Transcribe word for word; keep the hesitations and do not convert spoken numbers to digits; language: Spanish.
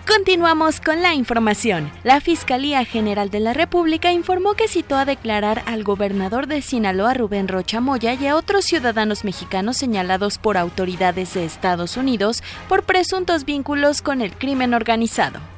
Continuamos con la información. La Fiscalía General de la República informó que citó a declarar al gobernador de Sinaloa, Rubén Rocha Moya, y a otros ciudadanos mexicanos señalados por autoridades de Estados Unidos por presuntos vínculos con el crimen organizado.